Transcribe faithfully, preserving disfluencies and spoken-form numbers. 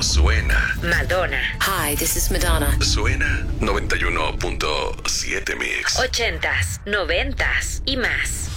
suena. Madonna. Hi, this is Madonna. Suena noventa y uno punto siete Mix. Ochentas, noventas y más.